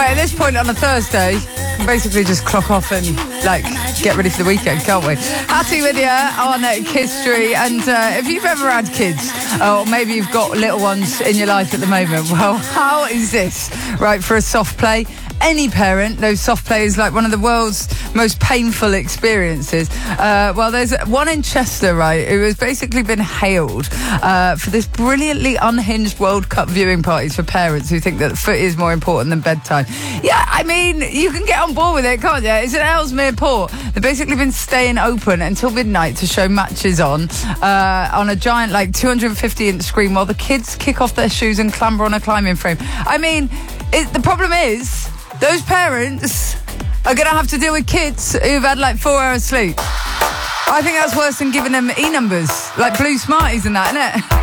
at this point on a Thursday, we can basically just clock off and, get ready for the weekend, can't we? Hattie with you on Kiss Street. And if you've ever had kids, or maybe you've got little ones in your life at the moment, well, how is this, right, for a soft play? Any parent, those soft play is like one of the world's most painful experiences. Well, there's one in Chester, right, who has basically been hailed for this brilliantly unhinged World Cup viewing parties for parents who think that footy is more important than bedtime. Yeah, I mean, you can get on board with it, can't you? It's in Ellesmere Port. They've basically been staying open until midnight to show matches on a giant, 250-inch screen while the kids kick off their shoes and clamber on a climbing frame. I mean, the problem is, those parents are going to have to deal with kids who've had 4 hours sleep. I think that's worse than giving them E-numbers, like Blue Smarties and that, isn't it?